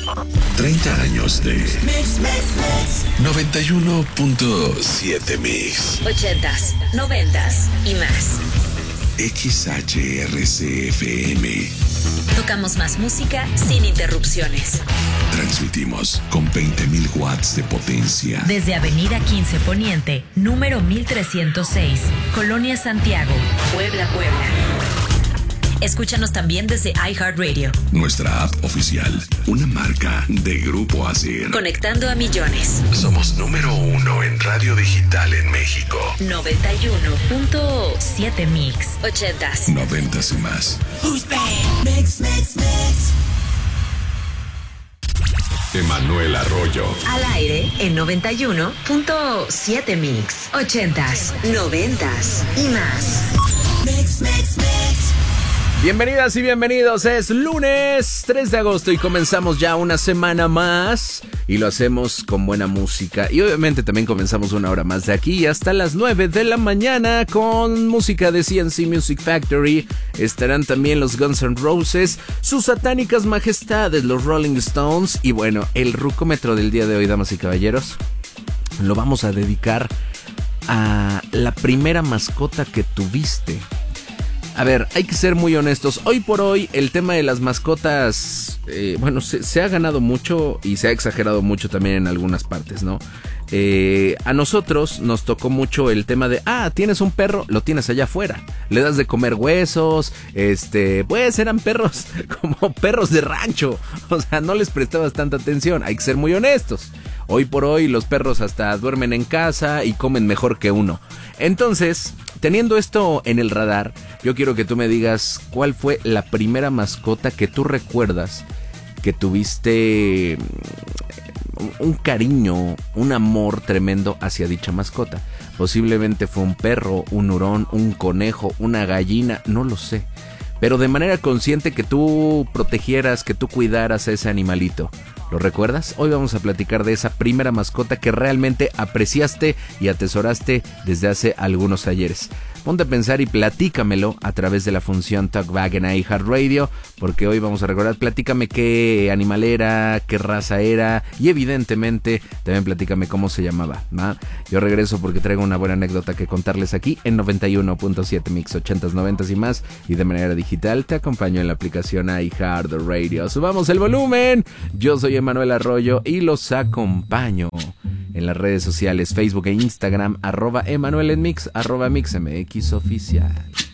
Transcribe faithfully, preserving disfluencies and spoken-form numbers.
treinta años de Mix, Mix, Mix. noventa y uno punto siete Mix. ochentas, noventas y más. X H R C F M. Tocamos más música sin interrupciones. Transmitimos con veinte mil watts de potencia. Desde Avenida quince Poniente, número mil trescientos seis, Colonia Santiago, Puebla, Puebla. Escúchanos también desde iHeartRadio. Nuestra app oficial, una marca de Grupo Asir. Conectando a millones. Somos número uno en radio digital en México. noventa y uno punto siete Mix. ochentas. Noventas y más. Who's back? Mix, mix, mix. Emanuel Arroyo. Al aire en noventa y uno punto siete Mix. ochentas, noventas y más. Mix, mix, mix. Bienvenidas y bienvenidos, es lunes tres de agosto y comenzamos ya una semana más y lo hacemos con buena música y obviamente también comenzamos una hora más de aquí hasta las nueve de la mañana con música de C N C Music Factory. Estarán también los Guns N' Roses, sus satánicas majestades, los Rolling Stones y bueno, el rucómetro del día de hoy, damas y caballeros, lo vamos a dedicar a la primera mascota que tuviste. A ver, hay que ser muy honestos. Hoy por hoy el tema de las mascotas, eh, bueno, se, se ha ganado mucho y se ha exagerado mucho también en algunas partes, ¿no? Eh, a nosotros nos tocó mucho el tema de, ah, tienes un perro, lo tienes allá afuera. Le das de comer huesos, este, pues eran perros como perros de rancho. O sea, no les prestabas tanta atención, hay que ser muy honestos. Hoy por hoy los perros hasta duermen en casa y comen mejor que uno. Entonces, teniendo esto en el radar, yo quiero que tú me digas cuál fue la primera mascota que tú recuerdas que tuviste un cariño, un amor tremendo hacia dicha mascota. Posiblemente fue un perro, un hurón, un conejo, una gallina, no lo sé. Pero de manera consciente que tú protegieras, que tú cuidaras a ese animalito. ¿Lo recuerdas? Hoy vamos a platicar de esa primera mascota que realmente apreciaste y atesoraste desde hace algunos ayeres. Ponte a pensar y platícamelo a través de la función Talkback en iHeartRadio, porque hoy vamos a recordar, platícame qué animal era, qué raza era y evidentemente también platícame cómo se llamaba, ¿no? Yo regreso porque traigo una buena anécdota que contarles aquí en noventa y uno punto siete Mix, ochentas, noventas y más, y de manera digital te acompaño en la aplicación iHeartRadio. Subamos el volumen. Yo soy Emanuel Arroyo y los acompaño en las redes sociales Facebook e Instagram, arroba Emanuel en Mix, arroba MixMX Oficial.